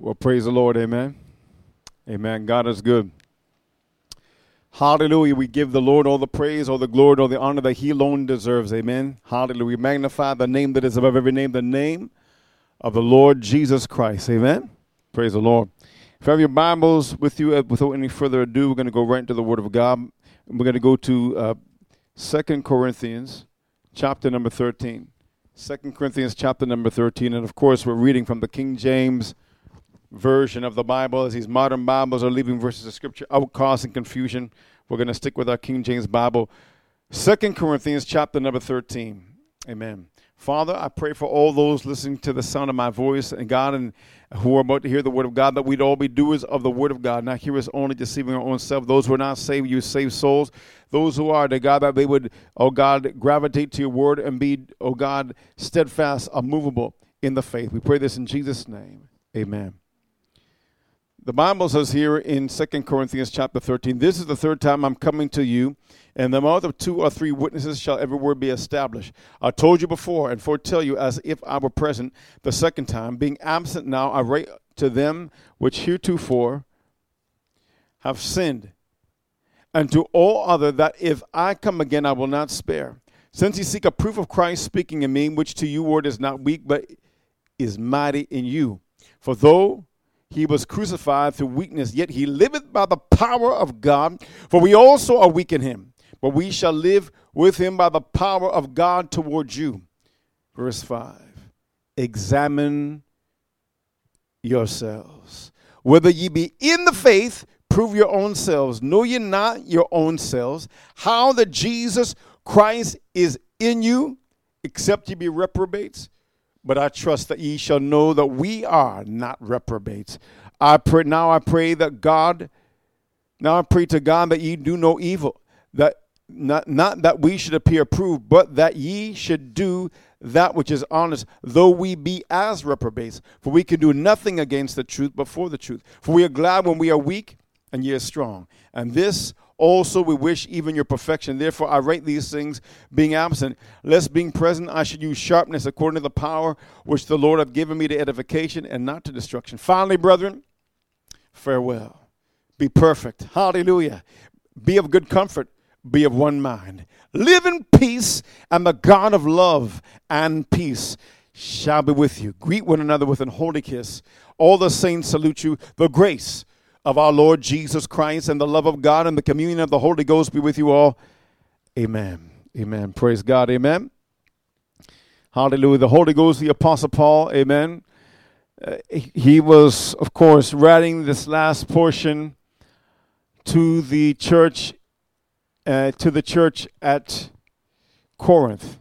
Well, praise the Lord. Amen. Amen. God is good. Hallelujah. We give the Lord all the praise, all the glory, all the honor that he alone deserves. Amen. Hallelujah. We magnify the name that is above every name, the name of the Lord Jesus Christ. Amen. Praise the Lord. If you have your Bibles with you, without any further ado, we're going to go right into the Word of God. We're going to go to 2 Corinthians chapter number 13. 2 Corinthians chapter number 13. And, of course, we're reading from the King James version of the Bible, as these modern Bibles are leaving verses of Scripture out, causing confusion. We're going to stick with our King James Bible. 2 Corinthians chapter number 13. Amen. Father, I pray for all those listening to the sound of my voice, and God, and who are about to hear the word of God, that we'd all be doers of the word of God, not hearers only, deceiving our own self. Those who are not saved, you save souls. Those who are, God, that they would, oh God, gravitate to your word and be, oh God, steadfast, unmovable in the faith. We pray this in Jesus' name. Amen. The Bible says here in 2 Corinthians chapter 13, this is the third time I'm coming to you, and the mouth of 2 or 3 witnesses shall every word be established. I told you before and foretell you as if I were present the second time. Being absent now, I write to them which heretofore have sinned, and to all other that if I come again I will not spare. Since ye seek a proof of Christ speaking in me, which to you word is not weak, but is mighty in you. For though he was crucified through weakness, yet he liveth by the power of God. For we also are weak in him, but we shall live with him by the power of God towards you. Verse 5. Examine yourselves, whether ye be in the faith. Prove your own selves. Know ye not your own selves, how that Jesus Christ is in you, except ye be reprobates? But I trust that ye shall know that we are not reprobates. I pray to God that ye do no evil, that not that we should appear approved, but that ye should do that which is honest, though we be as reprobates. For we can do nothing against the truth, but for the truth. For we are glad when we are weak, and ye are strong. And this also we wish even your perfection. Therefore I write these things, being absent, lest being present I should use sharpness according to the power which the Lord hath given me to edification and not to destruction. Finally, brethren, farewell. Be perfect. Hallelujah. Be of good comfort. Be of one mind. Live in peace, and the God of love and peace shall be with you. Greet one another with an holy kiss. All the saints salute you. The grace of our Lord Jesus Christ and the love of God and the communion of the Holy Ghost be with you all. Amen. Amen. Praise God. Amen. Hallelujah. The Holy Ghost, the Apostle Paul. Amen. He was, of course, writing this last portion to the church at Corinth,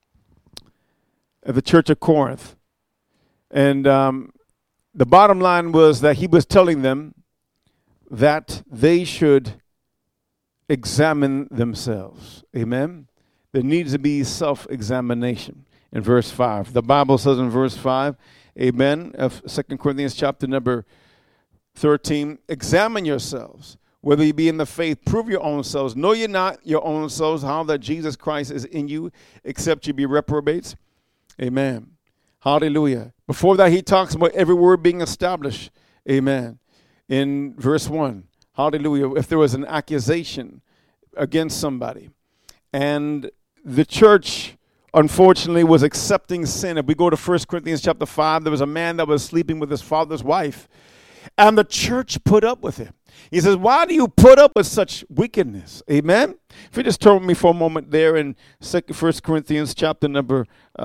at the church of Corinth. And the bottom line was that he was telling them that they should examine themselves. Amen. There needs to be self-examination. In verse 5, the Bible says in verse 5, amen, of 2 Corinthians chapter number 13, examine yourselves, whether you be in the faith. Prove your own selves. Know ye not your own selves, how that Jesus Christ is in you, except you be reprobates. Amen. Hallelujah. Before that, he talks about every word being established. Amen. In verse 1, hallelujah, if there was an accusation against somebody, and the church, unfortunately, was accepting sin. If we go to 1 Corinthians chapter 5, there was a man that was sleeping with his father's wife, and the church put up with him. He says, why do you put up with such wickedness? Amen? If you just turn with me for a moment there in 1 Corinthians chapter number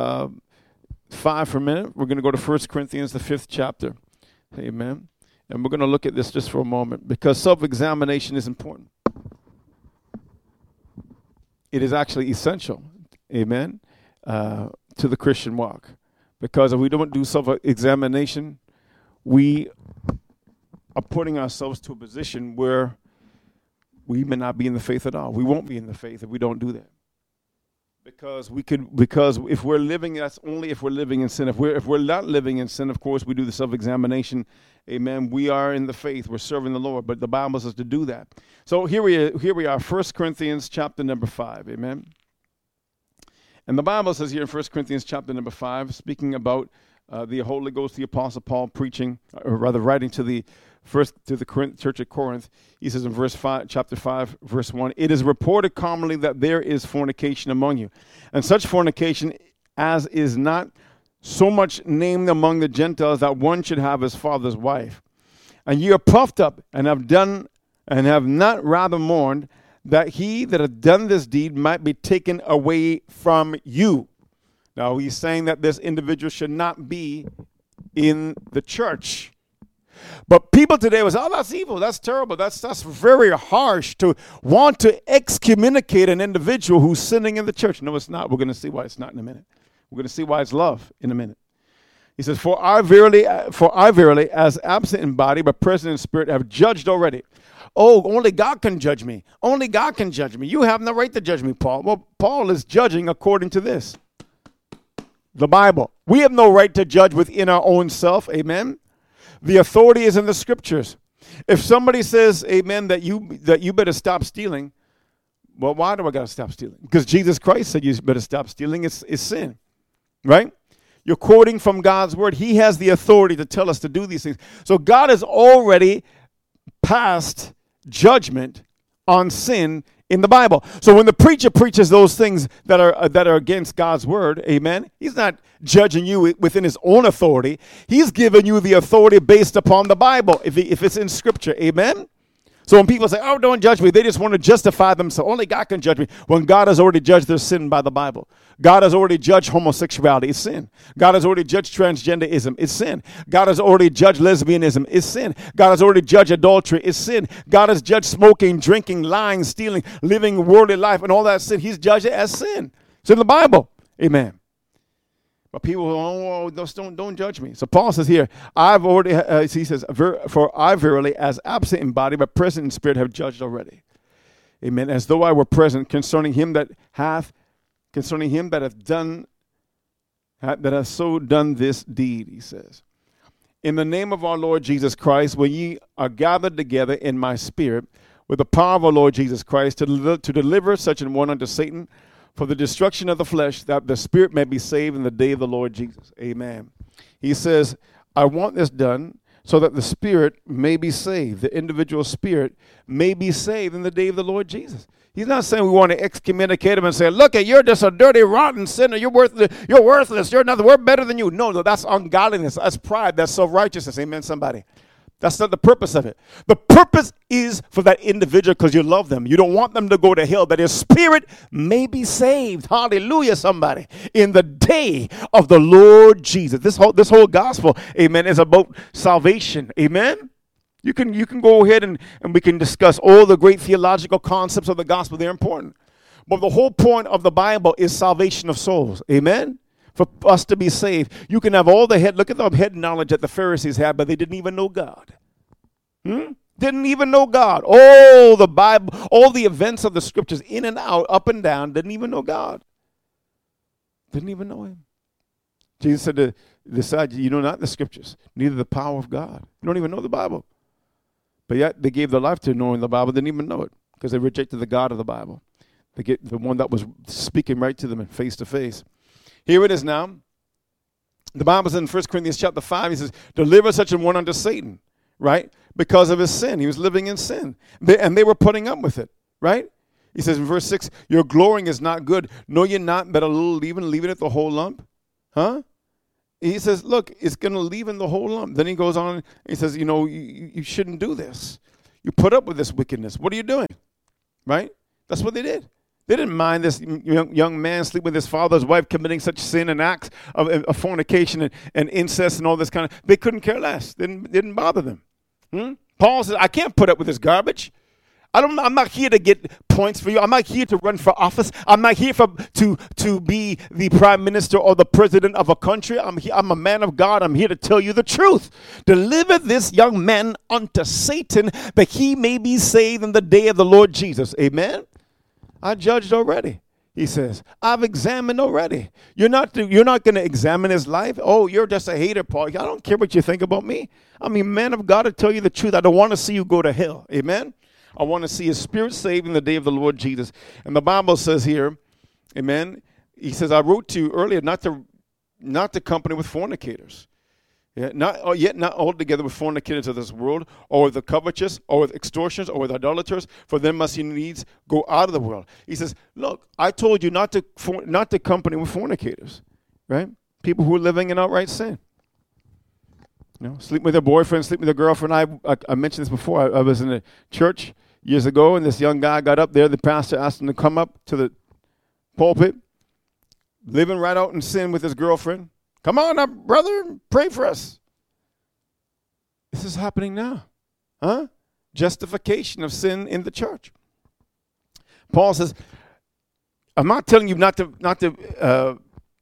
5 for a minute. We're going to go to 1 Corinthians, the 5th chapter. Amen? And we're going to look at this just for a moment, because self-examination is important. It is actually essential, amen, to the Christian walk. Because if we don't do self-examination, we are putting ourselves to a position where we may not be in the faith at all. We won't be in the faith if we don't do that. Because if we're living, that's only if we're living in sin. If we're not living in sin, of course, we do the self-examination. Amen. We are in the faith. We're serving the Lord. But the Bible says to do that. So here we are, 1 Corinthians chapter number 5. Amen. And the Bible says here in 1 Corinthians chapter number 5, speaking about the Holy Ghost, the Apostle Paul preaching, or rather writing to the church at Corinth. He says in chapter 5, verse 1, "It is reported commonly that there is fornication among you, and such fornication as is not so much named among the Gentiles that one should have his father's wife. And ye are puffed up and have not rather mourned that he that hath done this deed might be taken away from you." Now he's saying that this individual should not be in the church. But people today was, "Oh, that's evil, that's terrible, that's very harsh to want to excommunicate an individual who's sinning in the church." No, it's not. We're going to see why it's not in a minute. We're going to see why it's love in a minute. He says, for I verily, as absent in body, but present in spirit, have judged already. Oh, only God can judge me. Only God can judge me. You have no right to judge me, Paul. Well, Paul is judging according to this, the Bible. We have no right to judge within our own self. Amen. The authority is in the scriptures. If somebody says, amen, that you better stop stealing, well, why do I got to stop stealing? Because Jesus Christ said you better stop stealing. It's sin, right? You're quoting from God's word. He has the authority to tell us to do these things. So God has already passed judgment on sin in the Bible. So when the preacher preaches those things that are against God's word, amen, he's not judging you within his own authority. He's giving you the authority based upon the Bible, if it's in Scripture, amen. So when people say, "Oh, don't judge me," they just want to justify themselves. Only God can judge me. When God has already judged their sin by the Bible. God has already judged homosexuality. It's sin. God has already judged transgenderism. It's sin. God has already judged lesbianism. It's sin. God has already judged adultery. It's sin. God has judged smoking, drinking, lying, stealing, living worldly life, and all that sin. He's judged it as sin. It's in the Bible. Amen. But people, don't judge me. So Paul says here, he says, for I verily, as absent in body, but present in spirit, have judged already. Amen. As though I were present concerning him that hath so done this deed, he says. In the name of our Lord Jesus Christ, when ye are gathered together in my spirit, with the power of our Lord Jesus Christ, to deliver such an one unto Satan, for the destruction of the flesh, that the spirit may be saved in the day of the Lord Jesus. Amen. He says, I want this done so that the spirit may be saved. The individual spirit may be saved in the day of the Lord Jesus. He's not saying we want to excommunicate him and say, "Look, you're just a dirty, rotten sinner. You're worthless. You're nothing. We're better than you." No, that's ungodliness. That's pride. That's self-righteousness. Amen, somebody. That's not the purpose of it. The purpose is for that individual because you love them. You don't want them to go to hell, that his spirit may be saved. Hallelujah, somebody. In the day of the Lord Jesus. This whole gospel, amen, is about salvation. Amen. You can go ahead and we can discuss all the great theological concepts of the gospel. They're important. But the whole point of the Bible is salvation of souls. Amen. For us to be saved. You can have all look at the head knowledge that the Pharisees had, but they didn't even know God. Didn't even know God. All the Bible, all the events of the scriptures, in and out, up and down, didn't even know God. Didn't even know him. Jesus said to the disciples, you know not the scriptures, neither the power of God. You don't even know the Bible. But yet they gave their life to knowing the Bible, didn't even know it, because they rejected the God of the Bible. They get the one that was speaking right to them and face to face. Here it is now. The Bible says in 1 Corinthians chapter 5, he says, deliver such an one unto Satan, right? Because of his sin. He was living in sin. And they were putting up with it, right? He says in verse 6, your glorying is not good. Know ye not that a little leaven it the whole lump? Huh? He says, look, it's going to leaven the whole lump. Then he goes on and he says, you shouldn't do this. You put up with this wickedness. What are you doing? Right? That's what they did. They didn't mind this young man sleeping with his father's wife, committing such sin and acts of fornication and incest and all this kind of. They couldn't care less. Didn't bother them. Paul says, I can't put up with this garbage. I'm not here to get points for you. I'm not here to run for office. I'm not here to be the prime minister or the president of a country. I'm a man of God. I'm here to tell you the truth. Deliver this young man unto Satan, that he may be saved in the day of the Lord Jesus. Amen. I judged already, he says. I've examined already. You're not going to examine his life? Oh, you're just a hater, Paul. I don't care what you think about me. I'm a man of God to tell you the truth. I don't want to see you go to hell. Amen? I want to see his spirit saved in the day of the Lord Jesus. And the Bible says here, amen, he says, I wrote to you earlier not to not to company with fornicators. Yeah, not altogether with fornicators of this world, or with the covetous, or with extortioners, or with idolaters, for them must you needs go out of the world. He says, look, I told you not to company with fornicators, right? People who are living in outright sin. Sleep with their boyfriend, sleep with their girlfriend. I mentioned this before. I was in a church years ago, and this young guy got up there. The pastor asked him to come up to the pulpit, living right out in sin with his girlfriend. Come on up, brother, pray for us. This is happening now. Huh? Justification of sin in the church. Paul says, I'm not telling you not to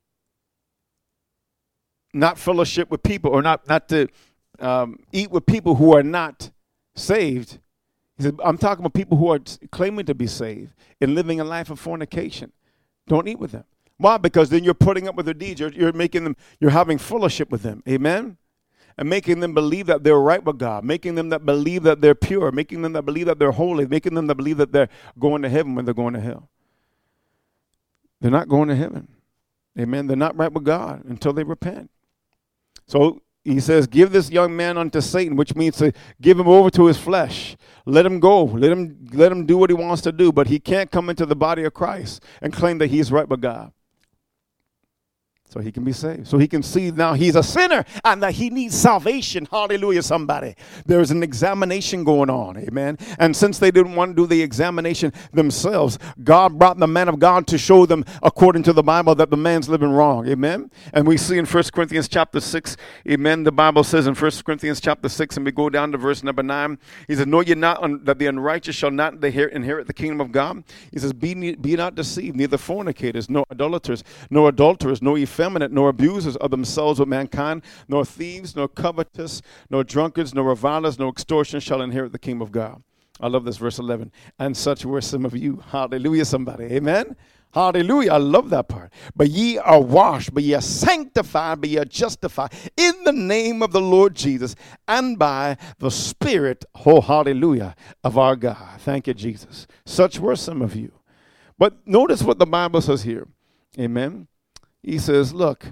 fellowship with people, or not to eat with people who are not saved. He said, I'm talking about people who are claiming to be saved and living a life of fornication. Don't eat with them. Why? Because then you're putting up with their deeds. You're having fellowship with them. Amen? And making them believe that they're right with God, making them that believe that they're pure, making them that believe that they're holy, making them that believe that they're going to heaven when they're going to hell. They're not going to heaven. Amen? They're not right with God until they repent. So he says, give this young man unto Satan, which means to give him over to his flesh. Let him go. Let him do what he wants to do. But he can't come into the body of Christ and claim that he's right with God. So he can be saved. So he can see now he's a sinner and that he needs salvation. Hallelujah, somebody. There's an examination going on. Amen. And since they didn't want to do the examination themselves, God brought the man of God to show them, according to the Bible, that the man's living wrong. Amen. And we see in 1 Corinthians chapter 6, amen, the Bible says in 1 Corinthians chapter 6, and we go down to verse number 9, he says, know ye not that the unrighteous shall not inherit the kingdom of God? He says, be not deceived, neither fornicators, nor idolaters, nor adulterers, nor effeminate, nor abusers of themselves with mankind, nor thieves, nor covetous, nor drunkards, nor revilers, nor extortioners shall inherit the kingdom of God. I love this, verse 11. And such were some of you. Hallelujah, somebody. Amen. Hallelujah. I love that part. But ye are washed, but ye are sanctified, but ye are justified in the name of the Lord Jesus and by the Spirit, oh, hallelujah, of our God. Thank you, Jesus. Such were some of you. But notice what the Bible says here. Amen. He says, look,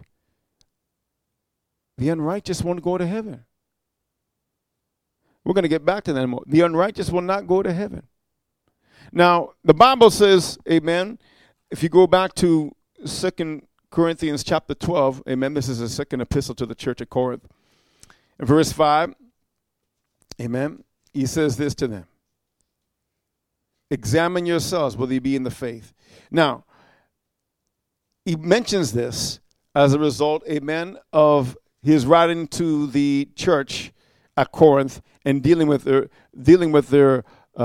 the unrighteous won't go to heaven. We're going to get back to that in a moment. The unrighteous will not go to heaven. Now, the Bible says, amen, if you go back to 2 Corinthians chapter 12, amen, this is a second epistle to the church at Corinth. In verse 5, amen, he says this to them. Examine yourselves whether you be in the faith. Now, he mentions this as a result, amen, of his writing to the church at Corinth and dealing with their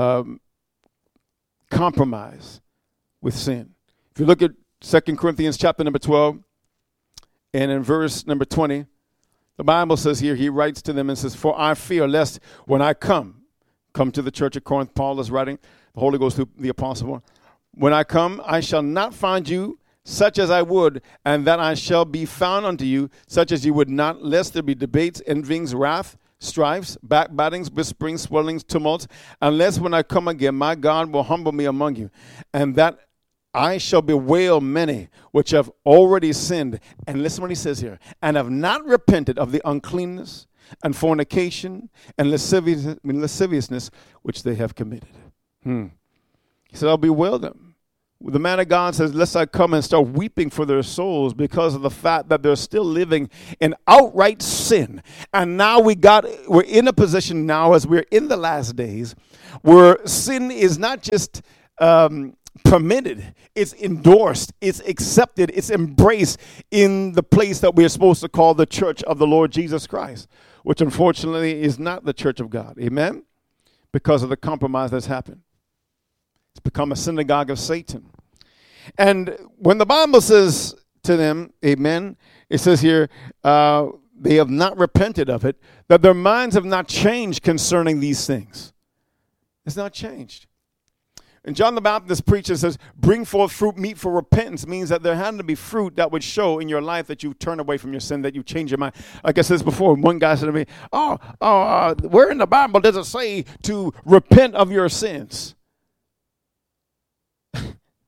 compromise with sin. If you look at 2 Corinthians chapter number 12 and in verse number 20, the Bible says here, he writes to them and says, for I fear lest when I come to the church at Corinth, Paul is writing, the Holy Ghost through the apostle, when I come, I shall not find you such as I would, and that I shall be found unto you, such as you would not, lest there be debates, envyings, wrath, strifes, backbitings, whisperings, swellings, tumults, unless when I come again, my God will humble me among you, and that I shall bewail many which have already sinned. And listen what he says here, and have not repented of the uncleanness and fornication and lasciviousness which they have committed. He said, I'll bewail them. The man of God says, lest I come and start weeping for their souls because of the fact that they're still living in outright sin. And now we're in a position now, as we're in the last days, where sin is not just permitted, it's endorsed, it's accepted, it's embraced in the place that we're supposed to call the church of the Lord Jesus Christ, which unfortunately is not the church of God. Amen? Because of the compromise that's happened. It's become a synagogue of Satan. And when the Bible says to them, amen, it says here, they have not repented of it, that their minds have not changed concerning these things. It's not changed. And John the Baptist preacher says, bring forth fruit meet for repentance, means that there had to be fruit that would show in your life that you turn away from your sin, that you change your mind. Like I said before, one guy said to me, where in the Bible does it say to repent of your sins?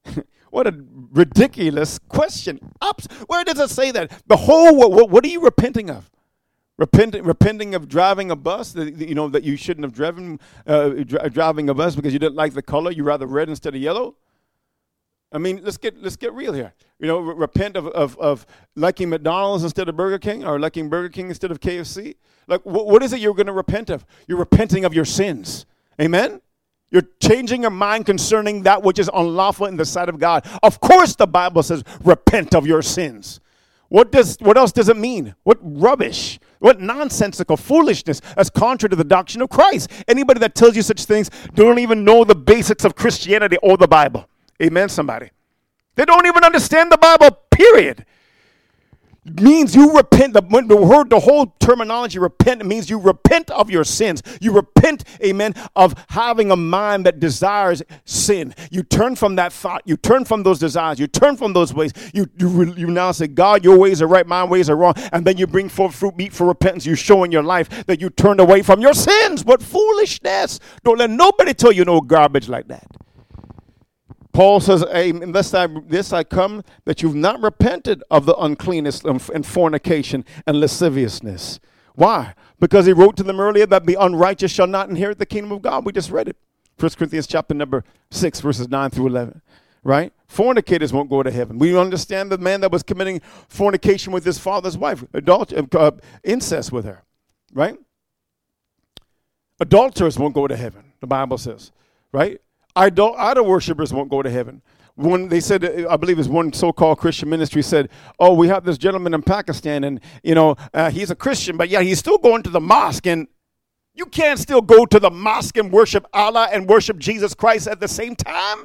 What a ridiculous question. Where does it say that? The whole, what are you repenting of? Repenting of driving a bus that you shouldn't have driven, driving a bus because you didn't like the color. You rather red instead of yellow. I mean, let's get real here. Repent of liking McDonald's instead of Burger King, or liking Burger King instead of KFC. Like, what is it you're going to repent of? You're repenting of your sins. Amen? You're changing your mind concerning that which is unlawful in the sight of God. Of course, the Bible says, repent of your sins. What else does it mean? What rubbish? What nonsensical foolishness that's contrary to the doctrine of Christ? Anybody that tells you such things don't even know the basics of Christianity or the Bible. Amen, somebody. They don't even understand the Bible, period. It means you repent. The whole terminology repent means you repent of your sins. You repent, amen, of having a mind that desires sin. You turn from that thought. You turn from those desires. You turn from those ways. You now say, God, your ways are right, my ways are wrong. And then you bring forth fruit meat for repentance. You show in your life that you turned away from your sins. What foolishness. Don't let nobody tell you no garbage like that. Paul says, unless this I come, that you've not repented of the uncleanness and fornication and lasciviousness. Why? Because he wrote to them earlier that the unrighteous shall not inherit the kingdom of God. We just read it. 1 Corinthians chapter number 6, verses 9 through 11. Right? Fornicators won't go to heaven. We understand the man that was committing fornication with his father's wife, incest with her. Right? Adulterers won't go to heaven, the Bible says. Right? Idol worshipers won't go to heaven. When they said, I believe it was one so-called Christian ministry said, oh, we have this gentleman in Pakistan, and, he's a Christian, but yeah, he's still going to the mosque, and you can't still go to the mosque and worship Allah and worship Jesus Christ at the same time?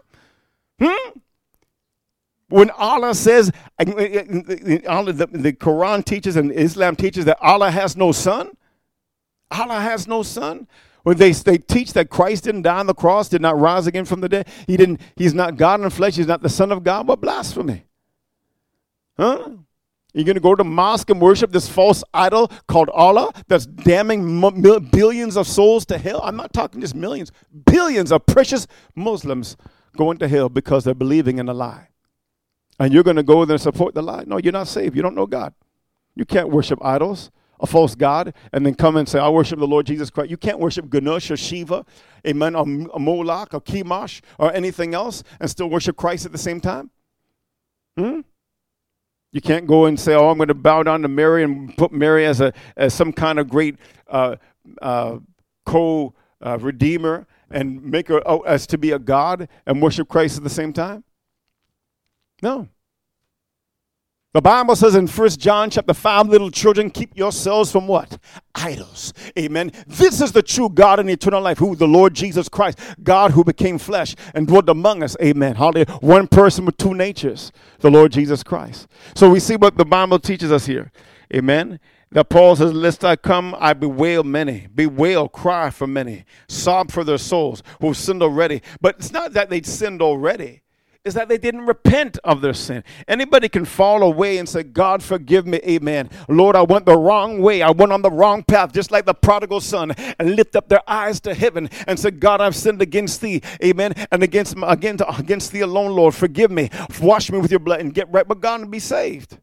When Allah says, the Quran teaches and Islam teaches that Allah has no son. Allah has no son. When they teach that Christ didn't die on the cross, did not rise again from the dead, he's not God in the flesh, he's not the Son of God, what blasphemy? Huh? You're going to go to mosque and worship this false idol called Allah that's damning billions of souls to hell? I'm not talking just millions. Billions of precious Muslims going to hell because they're believing in a lie. And you're going to go there and support the lie? No, you're not saved. You don't know God. You can't worship idols, a false god, and then come and say, I worship the Lord Jesus Christ. You can't worship Ganesh or Shiva, amen, or Moloch or Chemosh or anything else and still worship Christ at the same time. You can't go and say, oh, I'm going to bow down to Mary and put Mary as some kind of great co-redeemer and make her as to be a god and worship Christ at the same time. No. The Bible says in 1 John chapter 5, little children, keep yourselves from what? Idols. Amen. This is the true God and eternal life, who the Lord Jesus Christ, God who became flesh and dwelt among us. Amen. Hallelujah. One person with two natures, the Lord Jesus Christ. So we see what the Bible teaches us here. Amen. That Paul says, lest I come, I bewail many. Bewail, cry for many. Sob for their souls who've sinned already. But it's not that they'd sinned already. Is that they didn't repent of their sin. Anybody can fall away and say, God, forgive me, amen. Lord, I went the wrong way. I went on the wrong path, just like the prodigal son, and lift up their eyes to heaven and say, God, I've sinned against thee, amen, and against thee alone, Lord. Forgive me. Wash me with your blood and get right with God and be saved.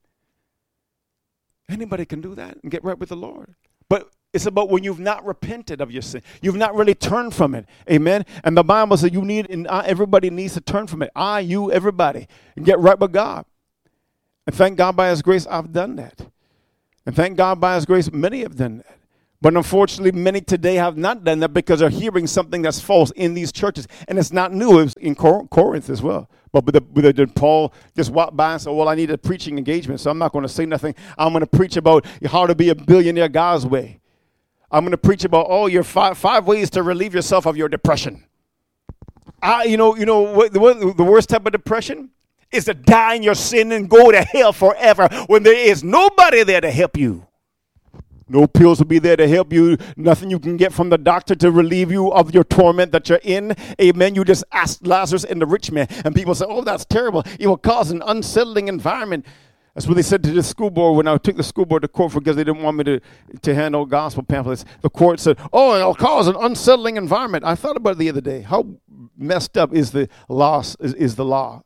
Anybody can do that and get right with the Lord. But it's about when you've not repented of your sin. You've not really turned from it. Amen. And the Bible says everybody needs to turn from it. You, everybody. And get right with God. And thank God by his grace I've done that. And thank God by his grace many have done that. But unfortunately, many today have not done that because they're hearing something that's false in these churches. And it's not new. It was in Corinth as well. But did Paul just walk by and say, well, I need a preaching engagement, so I'm not going to say nothing. I'm going to preach about how to be a billionaire God's way. I'm going to preach about your five ways to relieve yourself of your depression. You know what the worst type of depression is to die in your sin and go to hell forever when there is nobody there to help you. No pills will be there to help you. Nothing you can get from the doctor to relieve you of your torment that you're in. Amen. You just ask Lazarus and the rich man. And people say, oh, that's terrible. It will cause an unsettling environment. That's what they said to the school board when I took the school board to court because they didn't want me to hand out gospel pamphlets. The court said, oh, it'll cause an unsettling environment. I thought about it the other day. How messed up is the law? Is the law?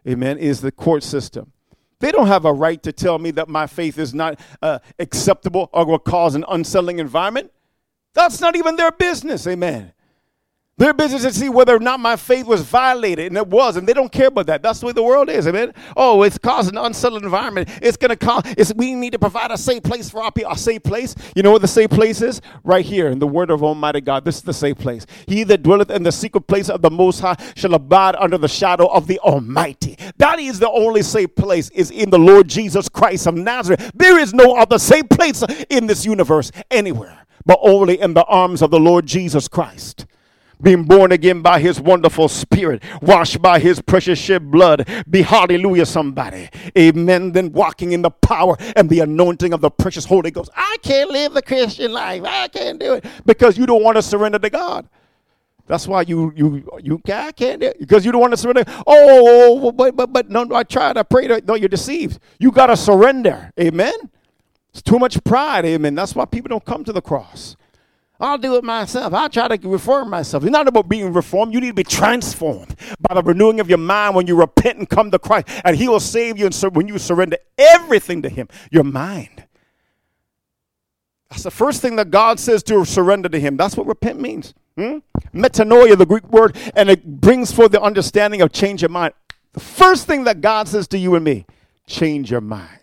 amen, is the court system. They don't have a right to tell me that my faith is not acceptable or will cause an unsettling environment. That's not even their business, amen. Their business is to see whether or not my faith was violated, and it was, and they don't care about that. That's the way the world is, amen. Oh, it's causing an unsettled environment. It's going to cause, we need to provide a safe place for our people, a safe place. You know what the safe place is? Right here in the word of Almighty God. This is the safe place. He that dwelleth in the secret place of the Most High shall abide under the shadow of the Almighty. That is the only safe place, is in the Lord Jesus Christ of Nazareth. There is no other safe place in this universe anywhere, but only in the arms of the Lord Jesus Christ. Being born again by his wonderful spirit, washed by his precious shed blood. Be hallelujah, somebody. Amen. Then walking in the power and the anointing of the precious Holy Ghost. I can't live the Christian life. I can't do it because you don't want to surrender to God. That's why you can't do it, because you don't want to surrender. But no, I tried. I prayed. No, you're deceived. You got to surrender. Amen. It's too much pride. Amen. That's why people don't come to the cross. I'll do it myself. I'll try to reform myself. It's not about being reformed. You need to be transformed by the renewing of your mind when you repent and come to Christ. And he will save you when you surrender everything to him, your mind. That's the first thing that God says, to surrender to him. That's what repent means. Metanoia, the Greek word, and it brings forth the understanding of change your mind. The first thing that God says to you and me, change your mind.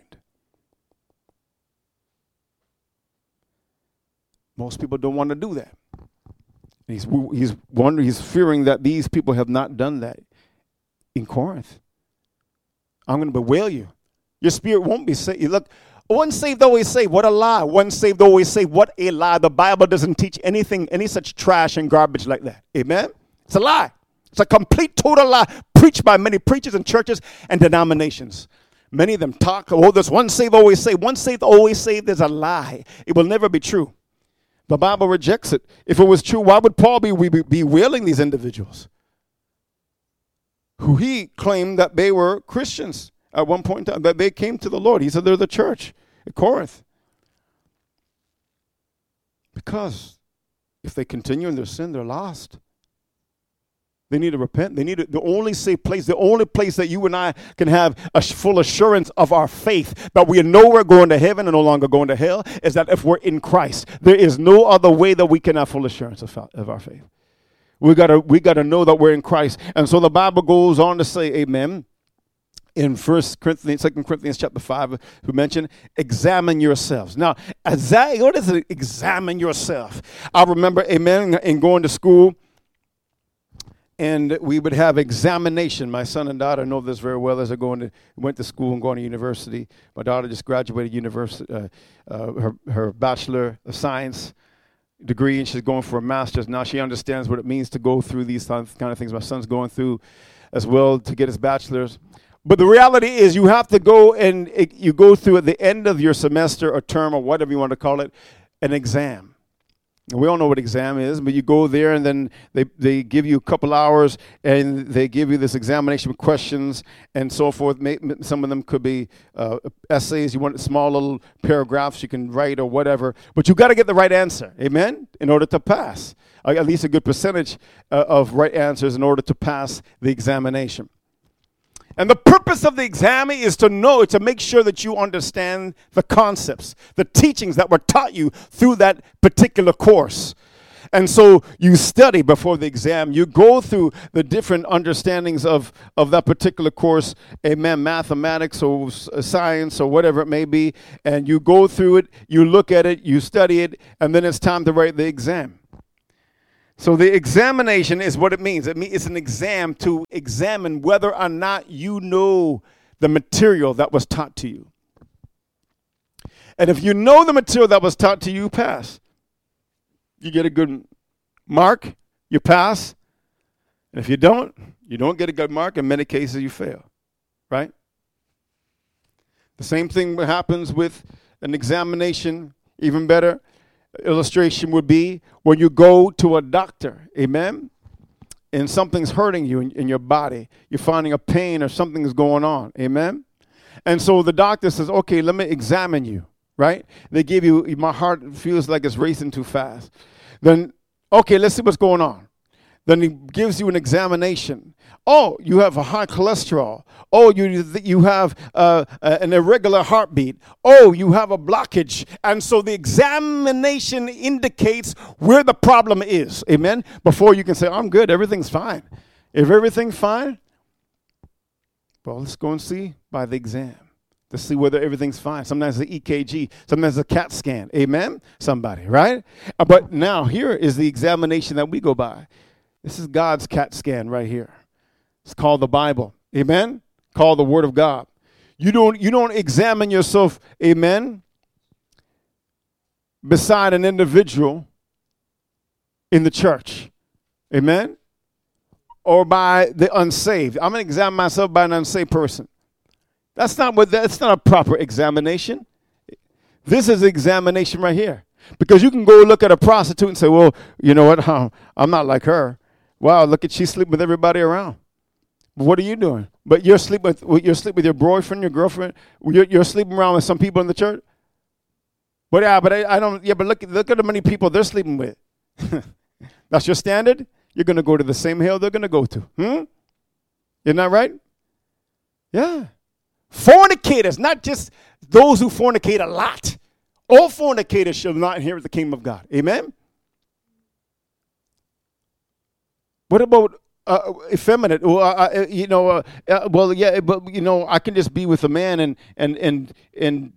Most people don't want to do that. He's wondering, he's fearing that these people have not done that in Corinth. I'm going to bewail you. Your spirit won't be saved. Look, one saved always saved. What a lie. One saved always saved. What a lie. The Bible doesn't teach anything, any such trash and garbage like that. Amen? It's a lie. It's a complete, total lie preached by many preachers and churches and denominations. Many of them talk, oh, there's one saved always saved. One saved always saved is a lie. It will never be true. The Bible rejects it. If it was true, why would Paul be bewailing these individuals who he claimed that they were Christians at one point in time, that they came to the Lord? He said they're the church at Corinth. Because if they continue in their sin, they're lost. They need to repent. They need the only safe place, the only place that you and I can have a full assurance of our faith, that we know we're going to heaven and no longer going to hell, is that if we're in Christ. There is no other way that we can have full assurance of our faith. We gotta know that we're in Christ. And so the Bible goes on to say, amen, in 2 Corinthians chapter 5, who mentioned, examine yourselves. Now, what is it, examine yourself? I remember, amen, in going to school, and we would have examination. My son and daughter know this very well as they went to school and going to university. My daughter just graduated university, her Bachelor of Science degree, and she's going for a master's. Now she understands what it means to go through these kind of things. My son's going through as well to get his bachelor's. But the reality is you have to go and you go through at the end of your semester or term or whatever you want to call it, an exam. We all know what exam is, but you go there and then they give you a couple hours and they give you this examination with questions and so forth. Some of them could be essays. You want small little paragraphs you can write or whatever. But you got to get the right answer, amen, in order to pass. At least a good percentage of right answers in order to pass the examination. And the purpose of the exam is to make sure that you understand the concepts, the teachings that were taught you through that particular course. And so you study before the exam. You go through the different understandings of that particular course, amen, mathematics or science or whatever it may be. And you go through it, you look at it, you study it, and then it's time to write the exam. So the examination is what it means. It's an exam to examine whether or not you know the material that was taught to you. And if you know the material that was taught to you, you pass. You get a good mark, you pass. And if you don't get a good mark. In many cases, you fail, right? The same thing happens with an examination, even better. Illustration would be when you go to a doctor, amen, and something's hurting you in your body. You're finding a pain or something's going on, amen. And so the doctor says, okay, let me examine you, right? They give you, my heart feels like it's racing too fast. Then, okay, let's see what's going on. Then he gives you an examination. Oh, you have a high cholesterol. Oh, you have an irregular heartbeat. Oh, you have a blockage. And so the examination indicates where the problem is. Amen? Before you can say, I'm good, everything's fine. If everything's fine, well, let's go and see by the exam to see whether everything's fine. Sometimes the EKG, sometimes the CAT scan. Amen? Somebody, right? But now here is the examination that we go by. This is God's CAT scan right here. It's called the Bible. Amen? Called the Word of God. You don't examine yourself, amen, beside an individual in the church. Amen? Or by the unsaved. I'm going to examine myself by an unsaved person. That's not a proper examination. This is examination right here. Because you can go look at a prostitute and say, well, you know what? I'm not like her. Wow, look at, she's sleeping with everybody around. But what are you doing? But you're sleeping with your boyfriend, your girlfriend. You're sleeping around with some people in the church. But I don't. Yeah, but look at how many people they're sleeping with. That's your standard. You're going to go to the same hell they're going to go to. Isn't that right? Yeah. Fornicators, not just those who fornicate a lot. All fornicators shall not inherit the kingdom of God. Amen. What about effeminate? Well, but I can just be with a man and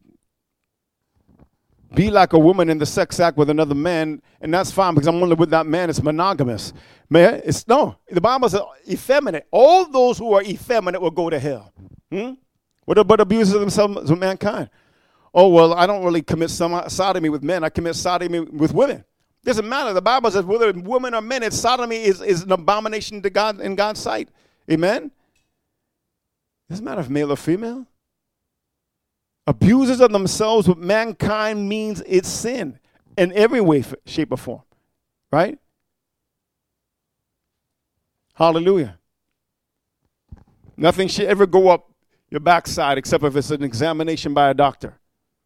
be like a woman in the sex act with another man, and that's fine because I'm only with that man. It's monogamous. Man, the Bible says effeminate. All those who are effeminate will go to hell. What about abusers themselves of mankind? Oh, well, I don't really commit sodomy with men. I commit sodomy with women. Doesn't matter. The Bible says whether women or men, sodomy is an abomination to God in God's sight. Amen? Doesn't matter if male or female. Abusers of themselves with mankind means it's sin in every way, shape, or form. Right? Hallelujah. Nothing should ever go up your backside except if it's an examination by a doctor.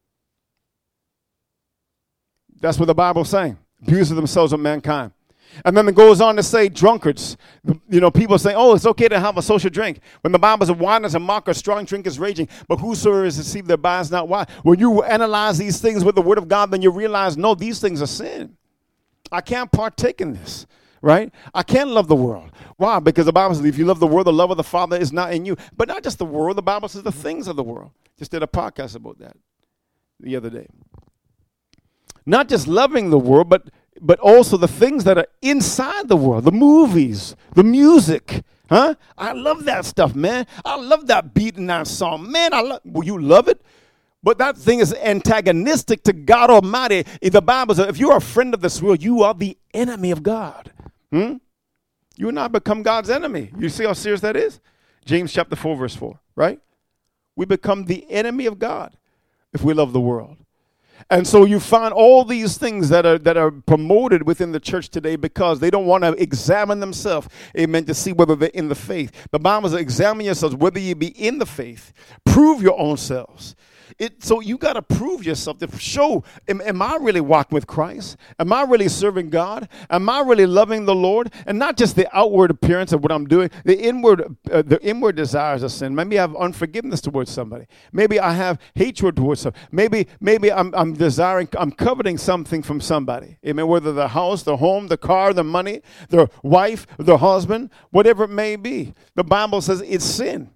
That's what the Bible's saying. Abuse of themselves with mankind. And then it goes on to say drunkards. People say, oh, it's okay to have a social drink. When the Bible says wine is a mocker, strong drink is raging, but whosoever is deceived thereby is not wise. When you analyze these things with the Word of God, then you realize, no, these things are sin. I can't partake in this, right? I can't love the world. Why? Because the Bible says if you love the world, the love of the Father is not in you. But not just the world. The Bible says the things of the world. Just did a podcast about that the other day. Not just loving the world, but also the things that are inside the world, the movies, the music. I love that stuff, man. I love that beat in that song. Man, will you love it? But that thing is antagonistic to God Almighty. In the Bible says, if you're a friend of this world, you are the enemy of God. You will not become God's enemy. You see how serious that is? James chapter 4, verse 4, right? We become the enemy of God if we love the world. And so you find all these things that are promoted within the church today because they don't want to examine themselves, amen, to see whether they're in the faith. The Bible says, examine yourselves whether you be in the faith. Prove your own selves. So you got to prove yourself to show, am I really walking with Christ? Am I really serving God? Am I really loving the Lord? And not just the outward appearance of what I'm doing, the inward desires of sin. Maybe I have unforgiveness towards somebody. Maybe I have hatred towards somebody. Maybe I'm coveting something from somebody. Amen. Whether the house, the home, the car, the money, the wife, the husband, whatever it may be. The Bible says it's sin.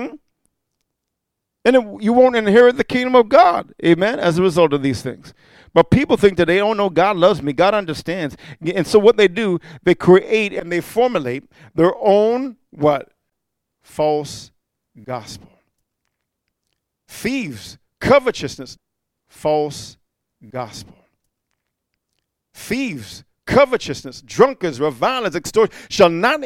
And you won't inherit the kingdom of God, amen, as a result of these things. But people think that they don't know God loves me, God understands. And so what they do, they create and they formulate their own, what? False gospel. Thieves, covetousness, false gospel. Thieves, covetousness, drunkards, revilers, extortion shall not